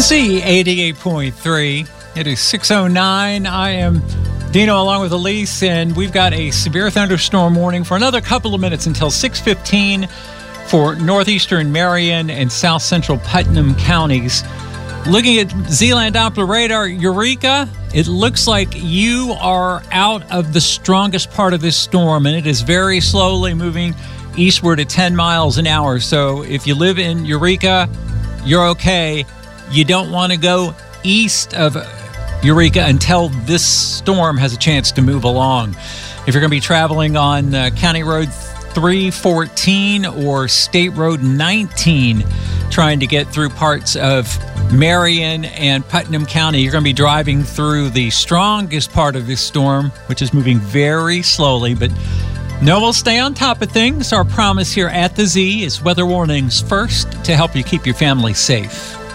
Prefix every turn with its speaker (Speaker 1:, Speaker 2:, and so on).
Speaker 1: Z 88.3. It is 6:09. I am Dino along with Elise, and we've got a severe thunderstorm warning for another couple of minutes until 6:15 for northeastern Marion and south central Putnam counties. Looking at Zealand Doppler radar, Eureka, it looks like you are out of the strongest part of this storm, and it is very slowly moving eastward at 10 miles an hour. So if you live in Eureka, you're okay. You don't want to go east of Eureka until this storm has a chance to move along. If you're going to be traveling on County Road 314 or State Road 19, trying to get through parts of Marion and Putnam County, you're going to be driving through the strongest part of this storm, which is moving very slowly, but no, we'll stay on top of things. Our promise here at the Z is weather warnings first to help you keep your family safe.